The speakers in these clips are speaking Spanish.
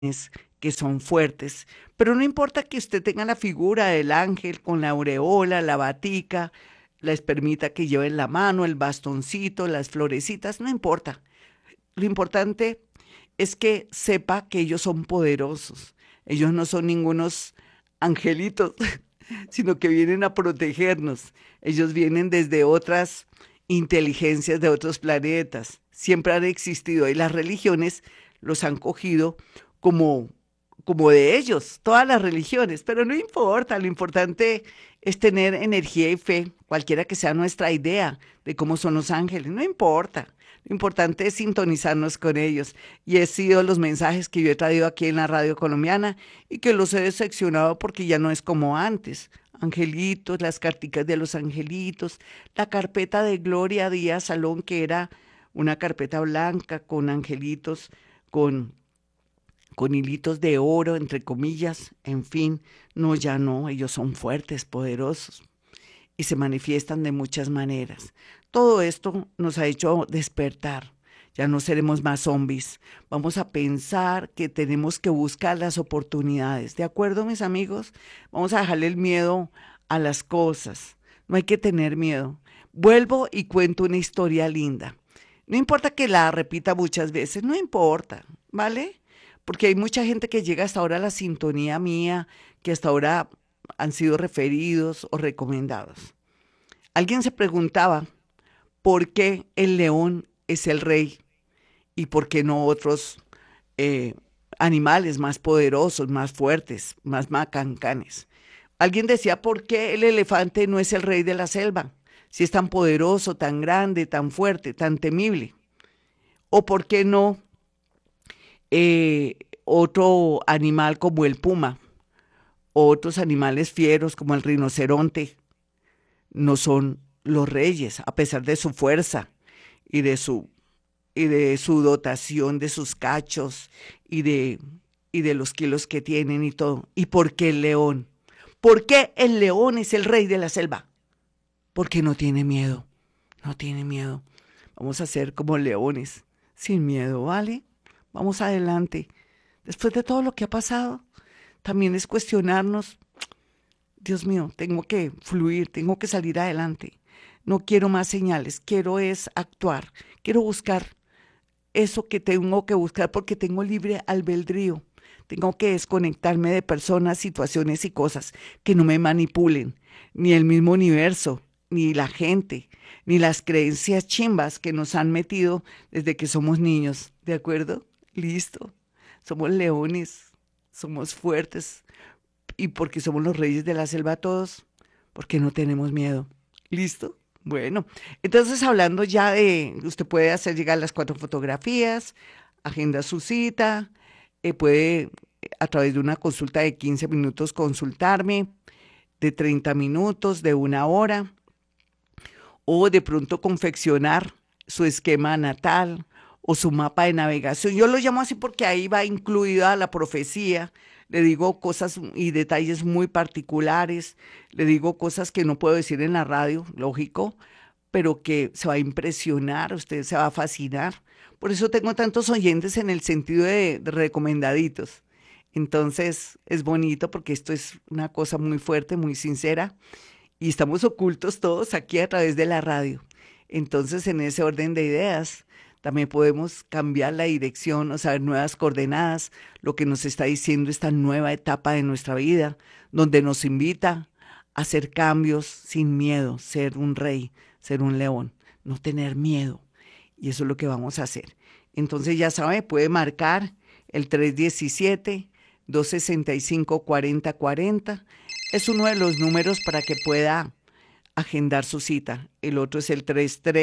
que son fuertes, pero no importa que usted tenga la figura del ángel con la aureola, la batica, la espermita que lleva en la mano, el bastoncito, las florecitas, no importa. Lo importante es que sepa que ellos son poderosos. Ellos no son ningunos angelitos, sino que vienen a protegernos. Ellos vienen desde otras inteligencias de otros planetas. Siempre han existido y las religiones los han cogido como, como de ellos, todas las religiones, pero no importa, lo importante es tener energía y fe, cualquiera que sea nuestra idea de cómo son los ángeles, no importa. Lo importante es sintonizarnos con ellos. Y he sido los mensajes que yo he traído aquí en la radio colombiana y que los he decepcionado porque ya no es como antes. Angelitos, las carticas de los angelitos, la carpeta de Gloria Díaz Salón, que era una carpeta blanca con angelitos, con, con hilitos de oro, entre comillas, en fin, no, ya no, ellos son fuertes, poderosos y se manifiestan de muchas maneras. Todo esto nos ha hecho despertar. Ya no seremos más zombies. Vamos a pensar que tenemos que buscar las oportunidades. ¿De acuerdo, mis amigos? Vamos a dejarle el miedo a las cosas. No hay que tener miedo. Vuelvo y cuento una historia linda. No importa que la repita muchas veces, no importa, ¿vale? Porque hay mucha gente que llega hasta ahora a la sintonía mía, que hasta ahora han sido referidos o recomendados. Alguien se preguntaba por qué el león es el rey y por qué no otros eh, animales más poderosos, más fuertes, más macancanes. Alguien decía por qué el elefante no es el rey de la selva, si es tan poderoso, tan grande, tan fuerte, tan temible. O por qué no otro animal como el puma, o otros animales fieros como el rinoceronte, no son los reyes, a pesar de su fuerza y de su dotación, de sus cachos y y de los kilos que tienen y todo. ¿Y por qué el león? ¿Por qué el león es el rey de la selva? Porque no tiene miedo, no tiene miedo. Vamos a ser como leones, sin miedo, ¿vale? Vamos adelante. Después de todo lo que ha pasado, también es cuestionarnos. Dios mío, tengo que fluir, tengo que salir adelante. No quiero más señales, quiero es actuar, quiero buscar eso que tengo que buscar porque tengo libre albedrío. Tengo que desconectarme de personas, situaciones y cosas que no me manipulen, ni el mismo universo, ni la gente, ni las creencias chimbas que nos han metido desde que somos niños. ¿De acuerdo? Listo. Somos leones, somos fuertes, y porque somos los reyes de la selva todos, porque no tenemos miedo. ¿Listo? Bueno, entonces hablando ya de, usted puede hacer llegar las 4 fotografías, agenda su cita, puede a través de una consulta de 15 minutos consultarme, de 30 minutos, de 1 hora, o de pronto confeccionar su esquema natal o su mapa de navegación. Yo lo llamo así porque ahí va incluida la profecía. Le digo cosas y detalles muy particulares, le digo cosas que no puedo decir en la radio, lógico, pero que se va a impresionar, usted se va a fascinar. Por eso tengo tantos oyentes en el sentido de recomendaditos. Entonces es bonito porque esto es una cosa muy fuerte, muy sincera y estamos ocultos todos aquí a través de la radio. Entonces, en ese orden de ideas, también podemos cambiar la dirección, o saber nuevas coordenadas, lo que nos está diciendo esta nueva etapa de nuestra vida, donde nos invita a hacer cambios sin miedo, ser un rey, ser un león, no tener miedo. Y eso es lo que vamos a hacer. Entonces, ya sabe, puede marcar el 317-265-4040. Es uno de los números para que pueda agendar su cita. El otro es el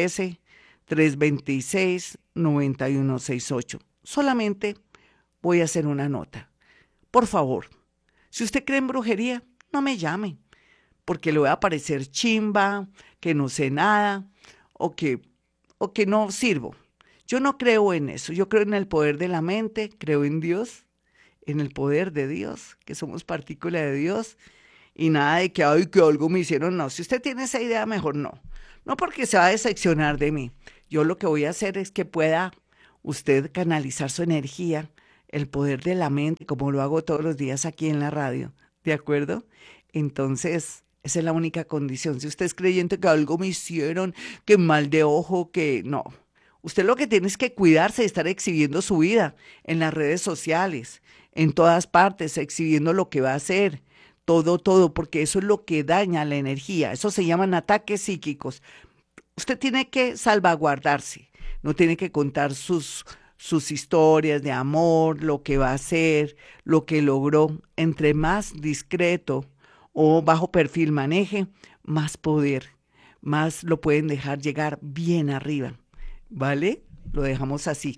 313-326-9168. Solamente voy a hacer una nota. Por favor, si usted cree en brujería, no me llame, porque le voy a parecer chimba, que no sé nada o que, o que no sirvo. Yo no creo en eso. Yo creo en el poder de la mente, creo en Dios, en el poder de Dios, que somos partícula de Dios y nada de que, ay, que algo me hicieron, no. Si usted tiene esa idea, mejor no. No porque se va a decepcionar de mí. Yo lo que voy a hacer es que pueda usted canalizar su energía el poder de la mente, como lo hago todos los días aquí en la radio, ¿de acuerdo? Entonces, esa es la única condición. Si usted es creyente que algo me hicieron, que mal de ojo, que no. Usted lo que tiene es que cuidarse de estar exhibiendo su vida en las redes sociales, en todas partes, exhibiendo lo que va a hacer, todo, todo, porque eso es lo que daña la energía. Eso se llaman ataques psíquicos. Usted tiene que salvaguardarse, no tiene que contar sus historias de amor, lo que va a hacer, lo que logró. Entre más discreto o bajo perfil maneje, más poder, más lo pueden dejar llegar bien arriba. ¿Vale? Lo dejamos así.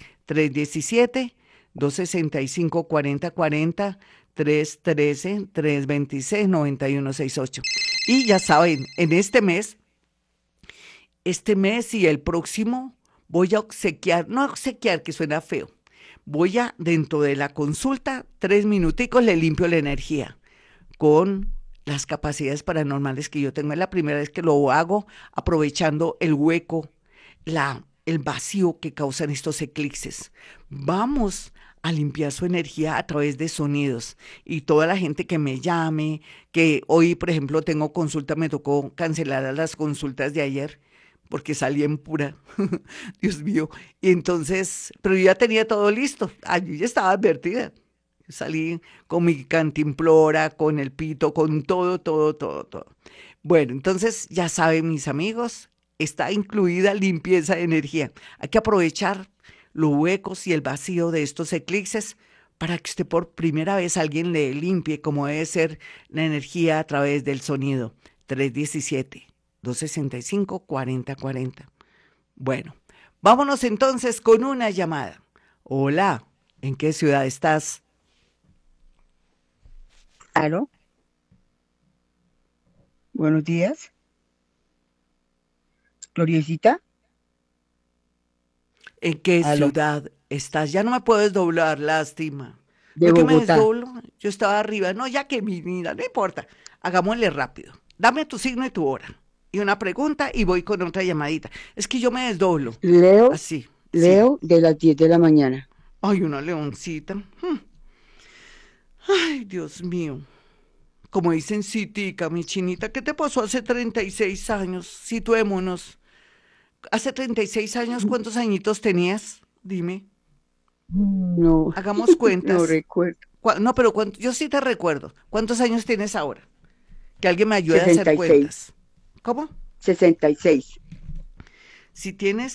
317-265-4040, 313-326-9168. Y ya saben, en este mes y el próximo voy a obsequiar, no obsequiar que suena feo, voy a dentro de la consulta, 3 minuticos le limpio la energía con las capacidades paranormales que yo tengo. Es la primera vez que lo hago aprovechando el hueco, el vacío que causan estos eclipses. Vamos a limpiar su energía a través de sonidos y toda la gente que me llame, que hoy, por ejemplo, tengo consulta, me tocó cancelar las consultas de ayer porque salí en pura, Dios mío. Y entonces, pero yo ya tenía todo listo, allí ya estaba advertida. Salí con mi cantimplora, con el pito, con todo, todo, todo, todo. Bueno, entonces ya saben mis amigos, está incluida limpieza de energía. Hay que aprovechar los huecos y el vacío de estos eclipses para que usted por primera vez alguien le limpie como debe ser la energía a través del sonido. 317-265-4040. Bueno, vámonos entonces con una llamada. Hola, ¿en qué ciudad estás? Aló, buenos días. Gloriosita, ¿En qué aló, ciudad estás? Ya no me puedes doblar, lástima. de ¿Por qué me Bogotá. desdoblo? Yo estaba arriba. No, ya que mi vida, no importa. Hagámosle rápido. Dame tu signo y tu hora. Y una pregunta y voy con otra llamadita. Es que yo me desdoblo. Leo, Así, sí. Leo de las 10 de la mañana. Ay, una leoncita. Ay, Dios mío. Como dicen, Citica, mi chinita, ¿qué te pasó hace 36 años? Situémonos. Hace 36 años, ¿cuántos añitos tenías? Dime. No, Hagamos no cuentas. recuerdo. No, pero yo sí te recuerdo. ¿Cuántos años tienes ahora? Que alguien me ayude a hacer 66, cuentas. ¿Cómo? 66. Si tienes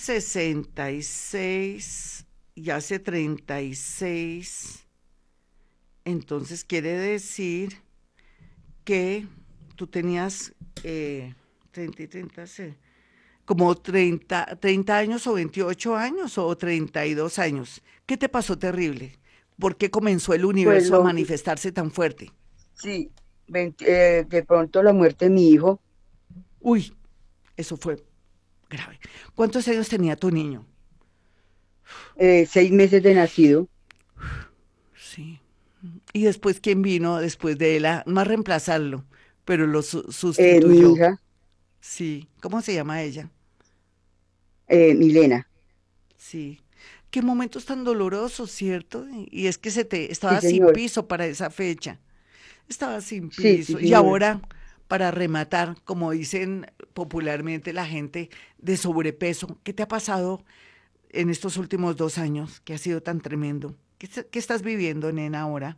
66 y hace 36, entonces quiere decir que tú tenías 30 y 30, como 30 años o 28 años o 32 años. ¿Qué te pasó terrible? ¿Por qué comenzó el Pues universo a lo, manifestarse tan fuerte? sí, de pronto la muerte de mi hijo, Uy, eso fue grave. ¿Cuántos años tenía tu niño? 6 meses de nacido, Sí. ¿Y después quién vino después de él? No a reemplazarlo, pero lo mi sustituyó. hija, Sí. ¿Cómo se llama ella? Milena. Sí. Qué momentos tan dolorosos, ¿cierto? Y es que Sí, estaba sin señor. piso para esa fecha. Estaba sin Sí, sí, piso. Y señor. ahora, para rematar, como dicen popularmente la gente, de sobrepeso, ¿qué te ha pasado en estos últimos 2 años que ha sido tan tremendo? ¿Qué estás viviendo, nena, ahora?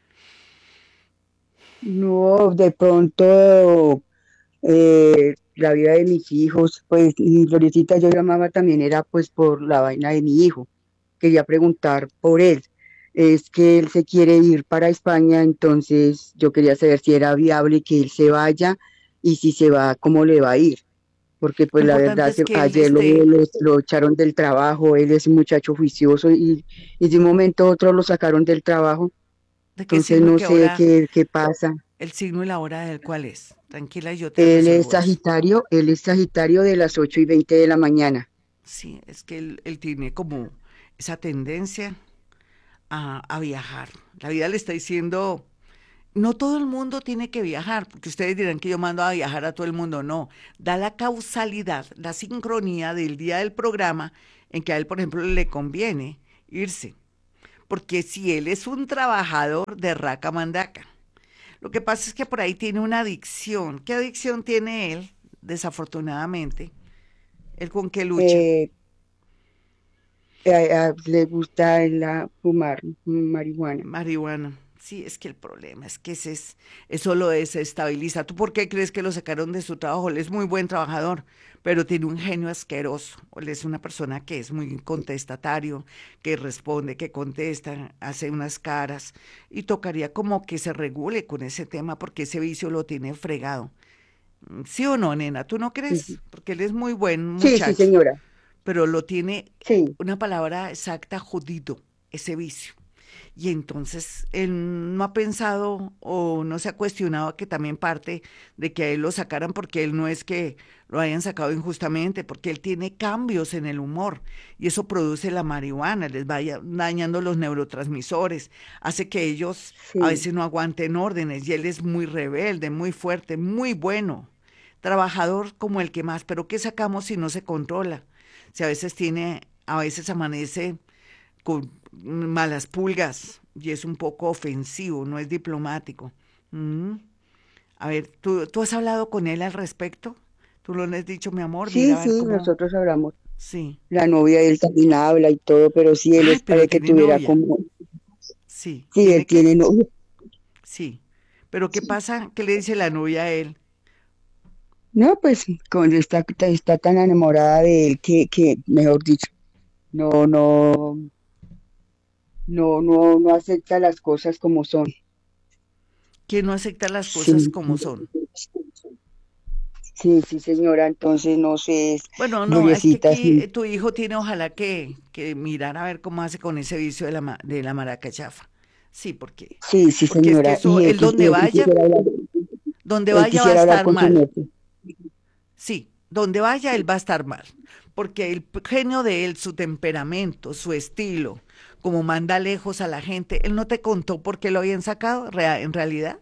No, de pronto la vida de mis hijos, pues, y Gloriecita yo llamaba también era pues por la vaina de mi hijo. Quería preguntar por él. Es que él se quiere ir para España, entonces yo quería saber si era viable que él se vaya y si se va, cómo le va a ir. Porque Lo pues la importante verdad, es que él ayer lo echaron del trabajo, él es un muchacho juicioso y de un momento a otro lo sacaron del trabajo, ¿de qué entonces signo no que sé ahora, qué pasa. el signo y la hora del cuál es? Tranquila, yo te resuelvo eso. Él es Sagitario de las 8:20 de la mañana. Sí, es que él tiene como esa tendencia a viajar. La vida le está diciendo, no todo el mundo tiene que viajar, porque ustedes dirán que yo mando a viajar a todo el mundo. No, da la causalidad, la sincronía del día del programa en que a él, por ejemplo, le conviene irse. porque si él es un trabajador de raca mandaca. Lo que pasa es que por ahí tiene una adicción. ¿Qué adicción tiene él? Desafortunadamente. ¿Él con qué lucha? Eh, le gusta fumar marihuana. Marihuana. Sí, es que el problema es que eso lo desestabiliza. ¿Tú por qué crees que lo sacaron de su trabajo? Él es muy buen trabajador, pero tiene un genio asqueroso. Él es una persona que es muy contestatario, que responde, que contesta, hace unas caras. Y tocaría como que se regule con ese tema porque ese vicio lo tiene fregado. ¿Sí o no, nena? ¿Tú no Sí, crees? Porque él es muy buen sí, sí, muchacho, señora. pero lo tiene Sí, una palabra exacta, jodido, ese vicio. Y entonces él no ha pensado o no se ha cuestionado que también parte de que a él lo sacaran porque él no es que lo hayan sacado injustamente, porque él tiene cambios en el humor y eso produce la marihuana, les vaya dañando los neurotransmisores, hace que ellos a sí. veces no aguanten órdenes y él es muy rebelde, muy fuerte, muy bueno, trabajador como el que más, pero ¿qué sacamos si no se controla? Si a veces a veces amanece con malas pulgas y es un poco ofensivo, no es diplomático. Mm. A ver, ¿tú has hablado con él al respecto? ¿Tú lo has dicho, mi amor? Sí, Mira a ver sí, cómo. nosotros hablamos. Sí. La novia de él también habla y todo, pero sí, él Ay, es pero para que tiene tuviera novia. como, Sí. sí, él ¿Tiene qué? tiene novia. Sí. Pero ¿qué pasa? ¿Qué le dice la novia a él? No, pues está tan enamorada de él mejor dicho, no, no, no acepta las cosas como son. Que no acepta las cosas Sí, como son. sí, sí, señora, entonces no sé, Bueno, no, es que Gloriecita, aquí sí, tu hijo tiene ojalá que mirar a ver cómo hace con ese vicio de la maraca chafa. Sí, sí, sí, porque es que señora, eso, él donde él vaya va a quisiera hablar estar con su mal. nieto. Sí, donde vaya él va a estar mal, porque el genio de él, su temperamento, su estilo, como manda lejos a la gente, él no te contó por qué lo habían sacado, en realidad.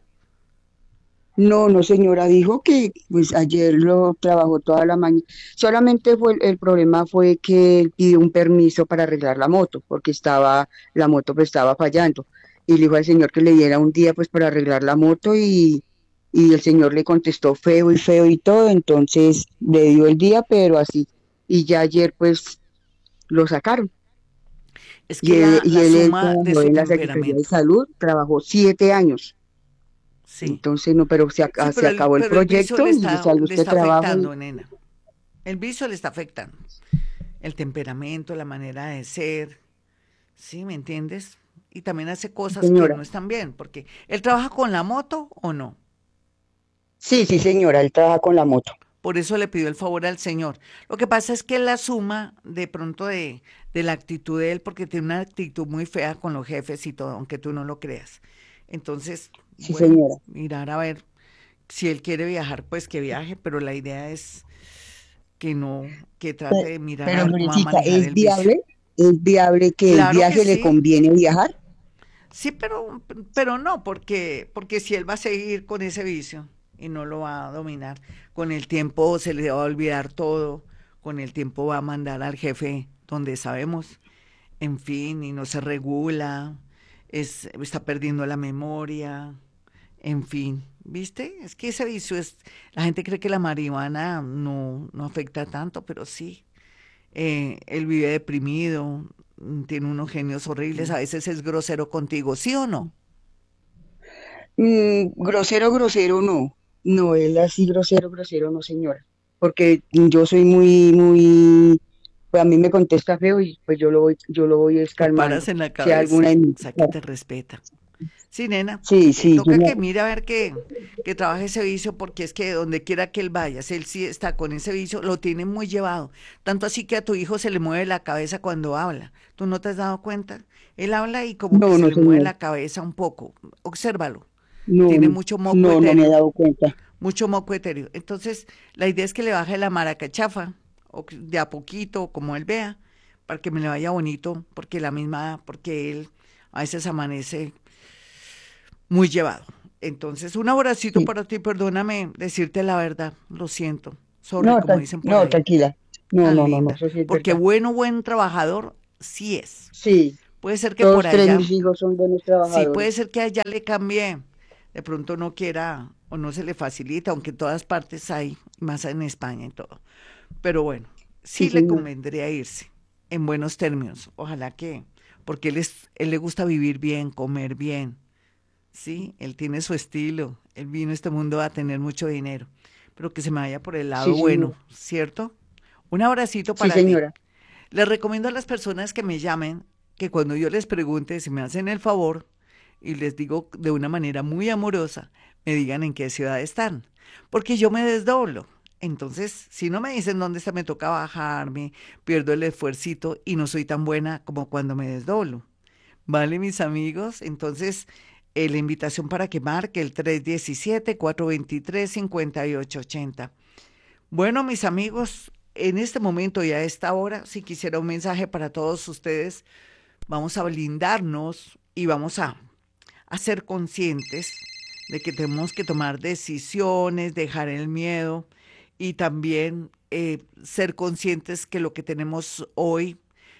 No, no, señora, dijo que pues ayer lo trabajó toda la mañana. Solamente el problema fue que él pidió un permiso para arreglar la moto, porque la moto pues estaba fallando. Y le dijo al señor que le diera un día pues para arreglar la moto y el señor le contestó feo y todo, entonces le dio el día, pero así. Y ya ayer pues lo sacaron. Es Y que él, y la él, él suma de trabajó su en la Secretaría de temperamento, Salud, trabajó 7 años. sí. Entonces, no, pero Sí, se acabó el pero el vicio proyecto y salió le usted está trabajo. afectando, nena. El vicio le está afectando. El temperamento, la manera de ser, ¿sí? ¿Me entiendes? Y también hace cosas que Señora. no están bien, porque él trabaja con la moto o no. Sí, sí, señora, él trabaja con la moto. Por eso le pidió el favor al Señor. Lo que pasa es que la suma de pronto de la actitud de él, porque tiene una actitud muy fea con los jefes y todo, aunque tú no lo creas. Entonces, Sí, bueno, señora. mirar a ver si él quiere viajar, pues que viaje, pero la idea es que no, que trate de mirar a Pero, ver cómo va a Gloriecita, manejar el vicio. es viable que el Claro que viaje le sí, conviene viajar. sí, pero no, porque si él va a seguir con ese vicio y no lo va a dominar, con el tiempo se le va a olvidar todo, con el tiempo va a mandar al jefe donde sabemos, en fin, y no se regula, está perdiendo la memoria, en fin, ¿viste? Es que ese vicio la gente cree que la marihuana no afecta tanto, pero sí. Él vive deprimido, tiene unos genios horribles, a veces es grosero contigo, ¿sí o no? Grosero, grosero, no. No, él así grosero, no, señora. Porque yo soy pues a mí me contesta feo y pues yo lo voy Lo escalmando. paras en la Si hay cabeza, alguna o sea que te respeta. Sí, nena, sí, sí, toca que mire a ver que trabaje ese vicio, porque es que donde quiera que él vaya, si él sí está con ese vicio, lo tiene muy llevado. Tanto así que a tu hijo se le mueve la cabeza cuando habla. ¿Tú no te has dado cuenta? Él habla y como que no, se no, le mueve señor. la cabeza un poco. Obsérvalo. No, Tiene no, mucho moco no me he etéreo. dado cuenta. Mucho moco etéreo. Entonces, la idea es que le baje la maracachafa, o de a poquito, como él vea, para que me le vaya bonito, porque porque él a veces amanece muy llevado. Entonces, un abracito Sí. para ti, perdóname decirte la verdad, lo siento, sorry, como dicen por No, ahí, tranquila. tan linda, Eso sí es porque verdad. buen trabajador sí es, Sí, Puede ser que por Todos tres allá, mis hijos son buenos sí, puede trabajadores. ser que allá le cambie, de pronto no quiera o no se le facilita, aunque en todas partes hay, más en España y todo. Pero bueno, Sí, sí le señor. convendría irse en buenos términos. Ojalá que, porque él le gusta vivir bien, comer bien. Sí, él tiene su estilo. Él vino a este mundo a tener mucho dinero. Pero que se me vaya por el Sí, lado bueno, señora. ¿cierto? Un abracito Sí, para ti. señora. Les recomiendo a las personas que me llamen que cuando yo les pregunte si me hacen el favor y les digo de una manera muy amorosa, me digan en qué ciudad están, porque yo me desdoblo. Entonces, si no me dicen dónde está, me toca bajarme, pierdo el esfuercito y no soy tan buena como cuando me desdoblo. ¿Vale, mis amigos? Entonces, la invitación para que marque el 317-423-5880. Bueno, mis amigos, en este momento y a esta hora, si quisiera un mensaje para todos ustedes, vamos a blindarnos y vamos a ser conscientes de que tenemos que tomar decisiones, dejar el miedo y también ser conscientes que lo que tenemos hoy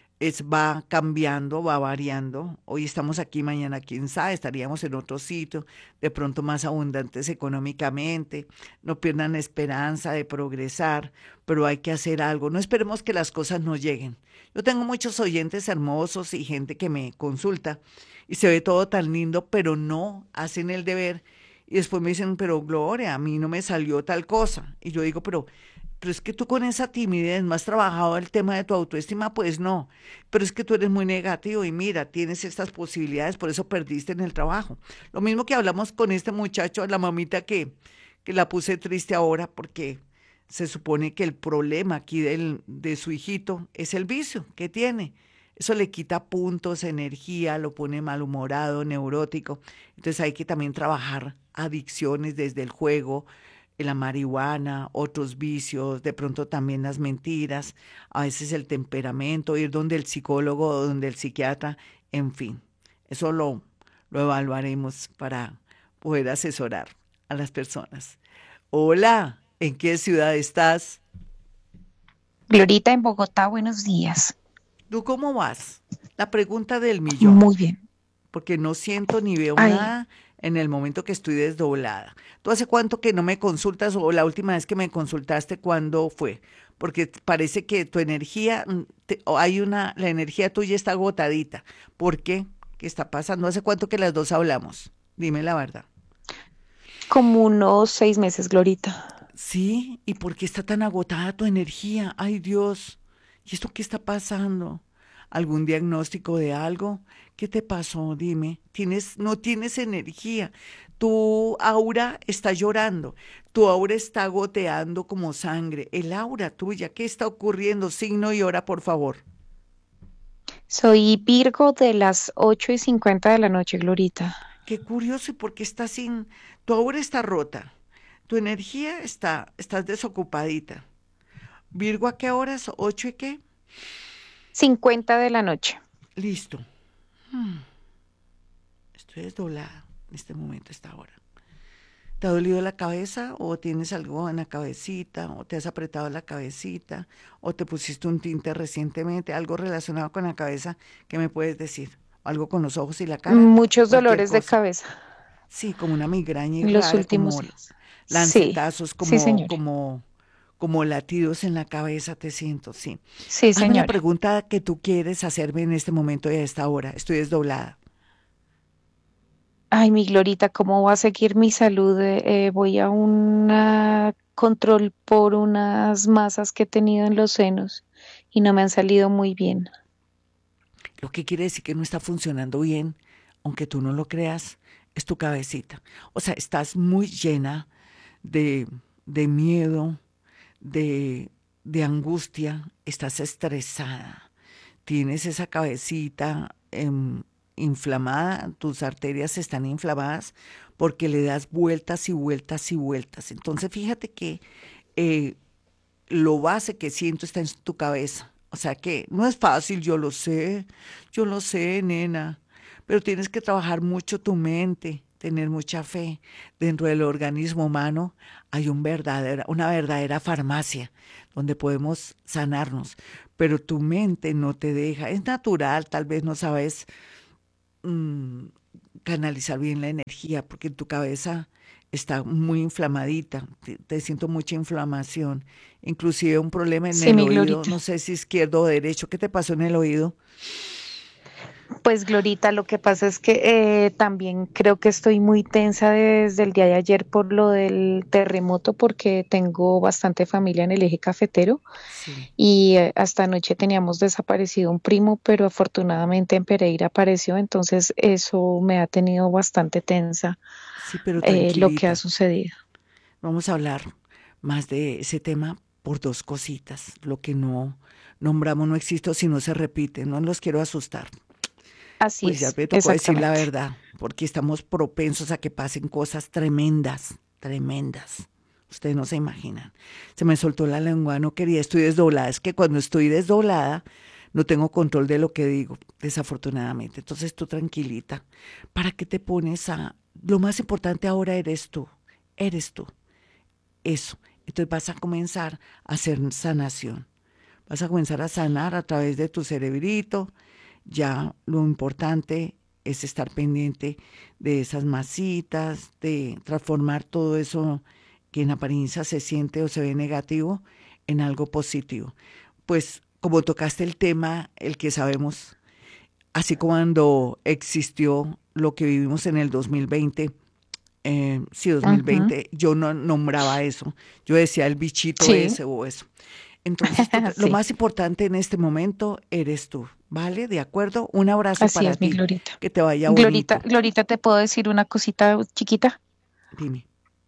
va cambiando, va variando. Hoy estamos aquí, mañana quién sabe, estaríamos en otro sitio, de pronto más abundantes económicamente. No pierdan esperanza de progresar, pero hay que hacer algo. No esperemos que las cosas nos lleguen. Yo tengo muchos oyentes hermosos y gente que me consulta y se ve todo tan lindo, pero no hacen el deber. Y después me dicen, pero Gloria, a mí no me salió tal cosa. Y yo digo, pero es que tú con esa timidez no has trabajado el tema de tu autoestima, pues no. Pero es que tú eres muy negativo y mira, tienes estas posibilidades, por eso perdiste en el trabajo. Lo mismo que hablamos con este muchacho, la mamita que la puse triste ahora porque se supone que el problema aquí de su hijito es el vicio que tiene. Eso le quita puntos, energía, lo pone malhumorado, neurótico. Entonces hay que también trabajar adicciones desde el juego, la marihuana, otros vicios, de pronto también las mentiras, a veces el temperamento, ir donde el psicólogo o donde el psiquiatra, en fin. Eso lo evaluaremos para poder asesorar a las personas. Hola, ¿en qué ciudad estás? Glorita en Bogotá, buenos días. ¿Tú cómo vas? La pregunta del millón, Muy bien. porque no siento ni veo Ay, nada en el momento que estoy desdoblada. ¿Tú hace cuánto que no me consultas o la última vez que me consultaste, cuándo fue? Porque parece que tu energía, o la energía tuya está agotadita. ¿Por qué? ¿Qué está pasando? ¿Hace cuánto que las dos hablamos? Dime la verdad. como unos 6 meses, Glorita. Sí, ¿y por qué está tan agotada tu energía? Ay, Dios, ¿y esto qué está pasando? ¿Algún diagnóstico de algo? ¿Qué te pasó? Dime. No tienes energía. Tu aura está llorando. Tu aura está goteando como sangre. El aura tuya, ¿qué está ocurriendo? Signo y hora, por favor. Soy Virgo de las 8:50 de la noche, Glorita. Qué curioso, ¿y por qué estás sin? Tu aura está rota. Tu energía estás desocupadita. Virgo, ¿a qué horas? ¿Ocho y qué? 50 de la noche. Listo. Hmm, Estoy desdoblada en este momento, esta hora. ¿Te ha dolido la cabeza o tienes algo en la cabecita o te has apretado la cabecita o te pusiste un tinte recientemente? Algo relacionado con la cabeza que me puedes decir. Algo con los ojos y la cara, Muchos cualquier dolores de cosa. cabeza Sí, como una migraña y en los rara, últimos como días. Sí, lancetazos, sí, como, señora. como, como latidos en la cabeza, te siento, sí. Sí, Hazme la señora. pregunta que tú quieres hacerme en este momento y a esta hora. Estoy desdoblada. Ay, mi Glorita, ¿cómo va a seguir mi salud? Voy a un control por unas masas que he tenido en los senos y no me han salido muy bien. Lo que quiere decir que no está funcionando bien, aunque tú no lo creas, es tu cabecita. O sea, estás muy llena de, de miedo, de, de angustia, estás estresada, tienes esa cabecita inflamada, tus arterias están inflamadas porque le das vueltas y vueltas y vueltas. Entonces, fíjate que eh, lo base que siento está en tu cabeza. O sea que no es fácil, yo lo sé, nena, pero tienes que trabajar mucho tu mente, tener mucha fe. Dentro del organismo humano hay una verdadera farmacia donde podemos sanarnos, pero tu mente no te deja. Es natural, tal vez no sabes mm, canalizar bien la energía porque tu cabeza está muy inflamadita, te siento mucha inflamación, inclusive un problema en Sí, el mi oído, Glorita. no sé si izquierdo o derecho. ¿Qué te pasó en el oído? Pues Glorita, lo que pasa es que también creo que estoy muy tensa desde el día de ayer por lo del terremoto, porque tengo bastante familia en el eje cafetero Sí, y hasta anoche teníamos desaparecido un primo, pero afortunadamente en Pereira apareció, entonces eso me ha tenido bastante tensa sí, pero lo que ha tranquilita. sucedido. Vamos a hablar más de ese tema por dos cositas. Lo que no nombramos no existe si no se repite. No los quiero asustar. Así Pues ya es, me tocó decir la exactamente. verdad, porque estamos propensos a que pasen cosas tremendas, tremendas. Ustedes no se imaginan. Se me soltó la lengua, no quería, estoy desdoblada. Es que cuando estoy desdoblada, no tengo control de lo que digo, desafortunadamente. Entonces tú tranquilita. ¿Para qué te pones a... Lo más importante ahora eres tú. Eres tú. Eso. Entonces vas a comenzar a hacer sanación. Vas a comenzar a sanar a través de tu cerebrito. Ya lo importante es estar pendiente de esas masitas, de transformar todo eso que en apariencia se siente o se ve negativo en algo positivo. Pues como tocaste el tema, el que sabemos, así como cuando existió lo que vivimos en el 2020, sí, Ujú. 2020, yo no nombraba eso, yo decía el bichito Sí, ese o eso. Entonces, lo sí, más importante en este momento eres tú, ¿vale? ¿De acuerdo? Un abrazo así para es, mi ti, Glorita. que te vaya Glorita, bonito. Glorita, ¿te puedo decir una cosita chiquita? Dime.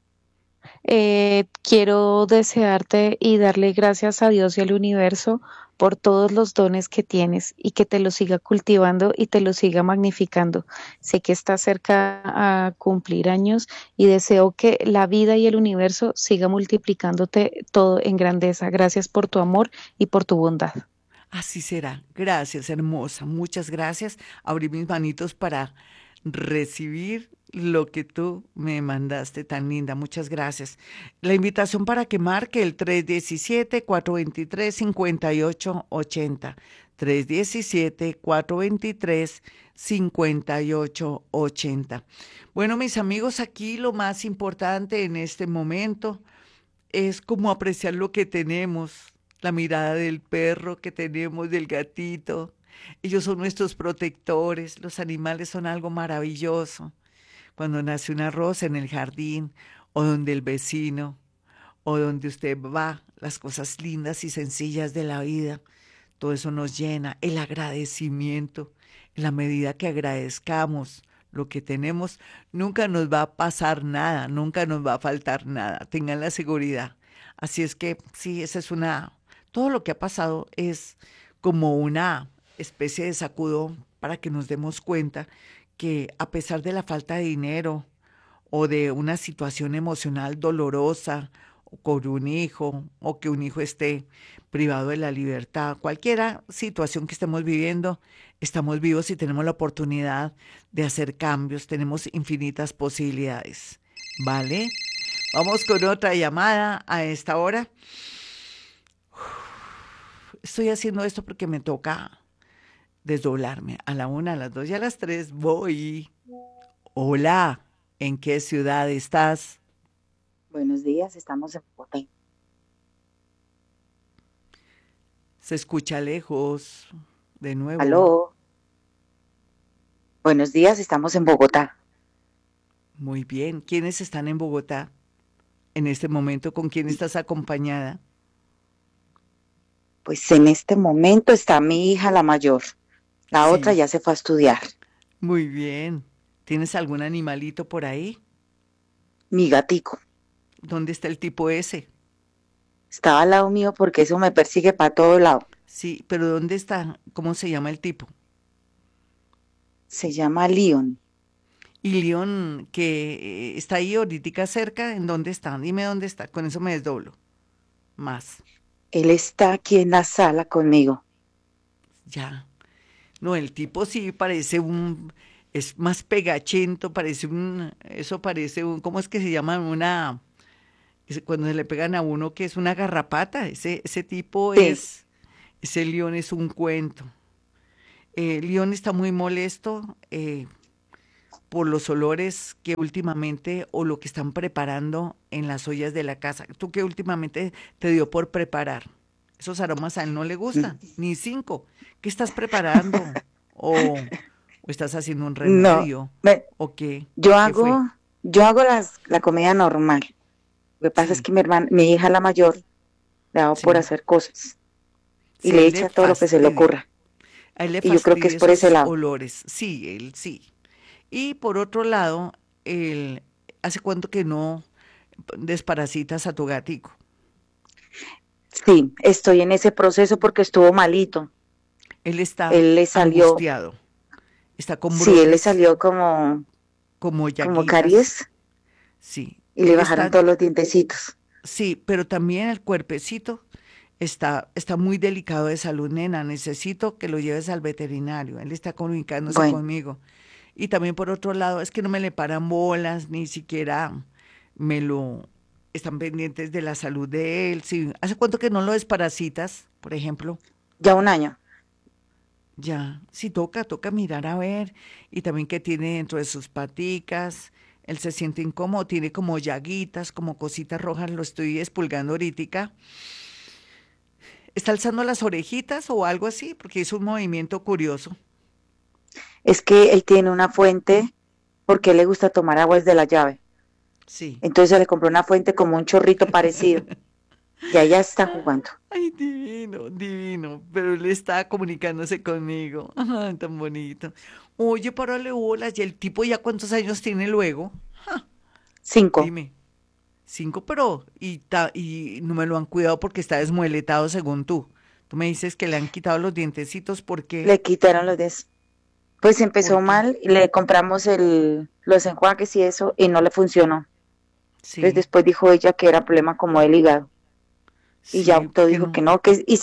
Quiero desearte y darle gracias a Dios y al universo por todos los dones que tienes y que te los siga cultivando y te los siga magnificando. Sé que estás cerca a cumplir años y deseo que la vida y el universo siga multiplicándote todo en grandeza. Gracias por tu amor y por tu bondad. Así será. Gracias, hermosa. Muchas gracias. Abrí mis manitos para recibir lo que tú me mandaste tan linda. Muchas gracias. La invitación para que marque el 317-423-5880. 317-423-5880. Bueno, mis amigos, aquí lo más importante en este momento es como apreciar lo que tenemos, la mirada del perro que tenemos, del gatito. Ellos son nuestros protectores, los animales son algo maravilloso. Cuando nace una rosa en el jardín o donde el vecino o donde usted va, las cosas lindas y sencillas de la vida, todo eso nos llena. El agradecimiento, en la medida que agradezcamos lo que tenemos, nunca nos va a pasar nada, nunca nos va a faltar nada, tengan la seguridad. Así es que sí, esa es todo lo que ha pasado es como una especie de sacudón para que nos demos cuenta que a pesar de la falta de dinero, o de una situación emocional dolorosa o con un hijo o que un hijo esté privado de la libertad, cualquiera situación que estemos viviendo, estamos vivos y tenemos la oportunidad de hacer cambios, tenemos infinitas posibilidades. ¿Vale? Vamos con otra llamada a esta hora. Estoy haciendo esto porque me toca desdoblarme. A la una, a las dos y a las tres voy. Hola, ¿en qué ciudad estás? Buenos días, estamos en Bogotá. Se escucha lejos. De nuevo. Aló, buenos días, estamos en Bogotá. Muy bien. ¿Quiénes están en Bogotá en este momento? ¿Con quién estás acompañada? Pues en este momento está mi hija la mayor, la otra Sí, ya se fue a estudiar. muy bien. ¿Tienes algún animalito por ahí? Mi gatico ¿Dónde está el tipo ese? estaba al lado mío porque eso me persigue para todo lado. Sí, pero ¿dónde está? ¿Cómo se llama el tipo? Se llama Leon. Y León, que está ahí ahorita cerca, ¿en dónde está? Dime dónde está. Con eso me desdoblo. Más. Él está aquí en la sala conmigo. Ya. No, el tipo sí parece un es más pegachento, parece eso parece ¿cómo es que se llama? Cuando se le pegan a uno que es una garrapata, ese tipo Sí, ese león es un cuento. León está muy molesto por los olores que últimamente o lo que están preparando en las ollas de la casa. ¿Tú qué últimamente te dio por preparar? Esos aromas a él no le gustan, ni cinco. ¿Qué estás preparando? ¿O estás haciendo un no, remedio? ve, ¿O qué? yo ¿Qué fue? hago, yo hago la comida normal. Lo que pasa es Sí, que mi hija la mayor le ha dado por sí. hacer cosas y Si a le él le echa todo lo que se le fastidia, ocurra. a él le Y yo creo que es fastidia por ese esos lado. olores. Sí, él sí. Y por otro lado, él, ¿hace cuánto que no desparasitas a tu gatico? Sí, estoy en ese proceso porque estuvo malito. Él está Él le salió, angustiado, está con sí, él le brotes salió como, como caries llaguitas, sí. y le Él bajaron está, todos los dientecitos. sí, pero también el cuerpecito está muy delicado de salud, nena. Necesito que lo lleves al veterinario. Él está comunicándose Bueno, conmigo. Y también por otro lado, es que no me le paran bolas, ni siquiera me lo están pendientes de la salud de él. Sí, ¿hace cuánto que no lo desparasitas, por ejemplo? ya un año. Ya, sí toca mirar a ver. Y también que tiene dentro de sus paticas. Él se siente incómodo, tiene como llaguitas, como cositas rojas, lo estoy expulgando ahorita. ¿Está alzando las orejitas o algo así? Porque es un movimiento curioso. Es que él tiene una fuente porque le gusta tomar agua desde la llave. Sí. Entonces se le compró una fuente como un chorrito parecido y allá está jugando. Ay, divino, divino. Pero él está comunicándose conmigo. Ajá, tan bonito. Oye, párale bolas. ¿Y el tipo ya cuántos años tiene luego? 5. Dime. Cinco, pero y no me lo han cuidado porque está desmueletado según tú. Tú me dices que le han quitado los dientecitos. ¿Por qué? Le quitaron los dientes. Pues empezó ¿Por qué? mal y le compramos los enjuagues y eso y no le funcionó. Entonces Sí, después dijo ella que era problema como del hígado y ya sí, optó, porque dijo que no. no,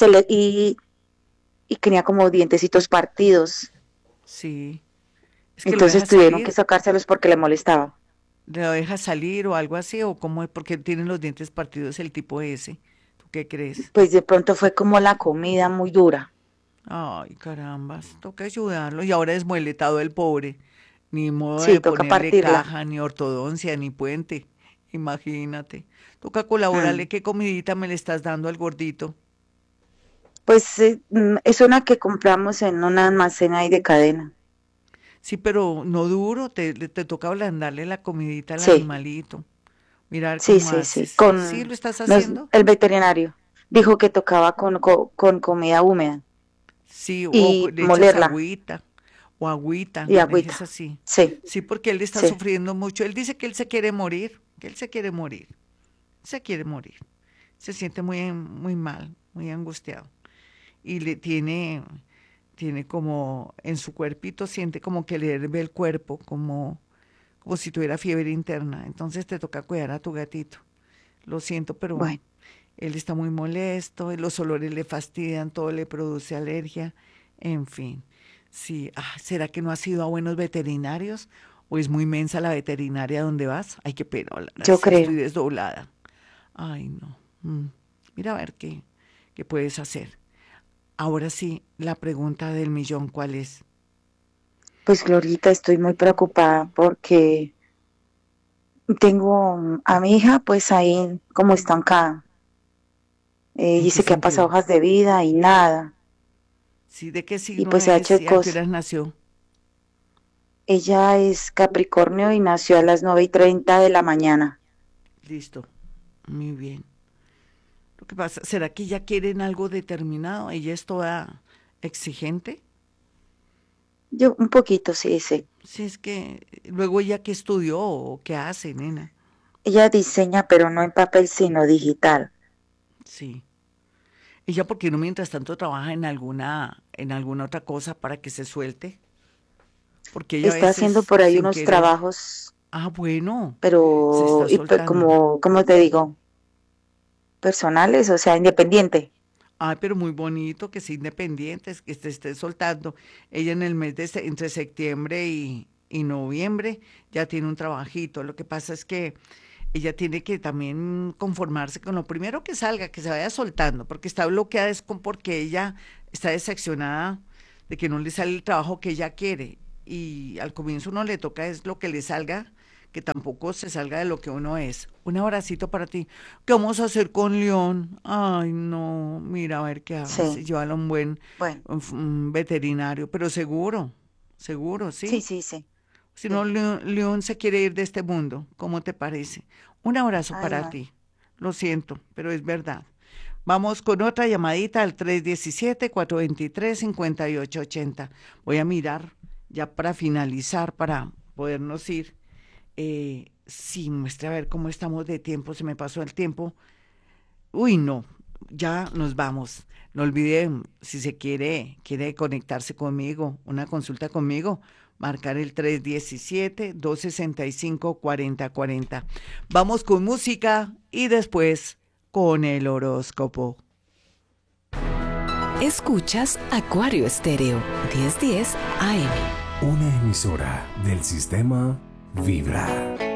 y tenía como dientecitos partidos. Sí. Es que lo deja Entonces tuvieron que salir. sacárselos porque le molestaba. ¿Lo deja salir o algo así? ¿O cómo es? Porque tienen los dientes partidos el tipo ese. ¿Tú qué crees? Pues de pronto fue como la comida muy dura. Ay, carambas, toca ayudarlo. Y ahora desmueletado el pobre. Ni modo Sí, de toca ponerle partirla. caja, ni ortodoncia, ni puente. Imagínate. Toca Mm. colaborarle. ¿Qué comidita me le estás dando al gordito? Pues es una que compramos en un almacén ahí de cadena. Sí, pero no duro. Te toca ablandarle la comidita al Sí, animalito. Mirar sí, cómo sí, sí. haces. ¿Sí lo estás haciendo? El veterinario dijo que tocaba con comida húmeda Sí, o y le echas molerla agüita. O agüita. y Dejes agüita. así. Sí, Sí, porque él está sí. sufriendo mucho. Él dice que él se quiere morir. Que él se quiere morir. Se quiere morir. Se siente muy mal, muy angustiado. Y tiene como, en su cuerpito siente como que le hierve el cuerpo, como si tuviera fiebre interna. Entonces te toca cuidar a tu gatito. Lo siento, pero Bueno, él está muy molesto, los olores le fastidian, todo le produce alergia, en fin. Sí, ¿será que no has ido a buenos veterinarios? ¿O es muy mensa la veterinaria donde vas? Ay, qué pena hablar yo así, estoy creo. desdoblada. Ay, no. Mira a ver qué puedes hacer. Ahora sí, la pregunta del millón, ¿cuál es? Pues Glorita, estoy muy preocupada porque tengo a mi hija pues ahí como estancada. ¿En qué Dice que ha pasado sentido? hojas de vida y nada. Sí, ¿de qué Y signo pues se ha hecho es de y a qué cosas. horas nació? Ella es Capricornio y nació a las 9:30 de la mañana. Listo, muy bien. Lo que pasa, ¿será que ya quieren algo determinado? ¿Ella es toda exigente? Yo un poquito, sí, sí. Si es que luego ella qué estudió o qué hace, nena. Ella diseña, pero no en papel, sino digital. Sí. Ella, ¿por qué no mientras tanto trabaja en alguna otra cosa para que se suelte? Porque ella a Está haciendo veces por ahí sin unos querer, trabajos, bueno, se pero está soltando. como te digo, personales, o sea, independiente. Ay, pero muy bonito que sea independiente, que se esté soltando. Ella en el mes entre septiembre y noviembre ya tiene un trabajito. Lo que pasa es que ella tiene que también conformarse con lo primero que salga, que se vaya soltando, porque está bloqueada porque ella está decepcionada de que no le sale el trabajo que ella quiere. Y al comienzo uno le toca es lo que le salga, que tampoco se salga de lo que uno es. Un abracito para ti. ¿Qué vamos a hacer con León? Ay, no, mira, a ver qué haces. Sí, Llévalo a un buen bueno, veterinario, pero seguro, seguro, sí, ¿sí? sí, sí, Si no, sí. León se quiere ir de este mundo. ¿Cómo te parece? Un abrazo Ay, para no. ti. Lo siento, pero es verdad. Vamos con otra llamadita al 317-423-5880. Voy a mirar ya para finalizar, para podernos ir. Sí, muestre a ver cómo estamos de tiempo. Se me pasó el tiempo. Uy, no, ya nos vamos. No olviden, si se quiere conectarse conmigo, una consulta conmigo, marcar el 317-265-4040. Vamos con música y después con el horóscopo. Escuchas Acuario Estéreo, 1010 AM. Una emisora del sistema Vibra.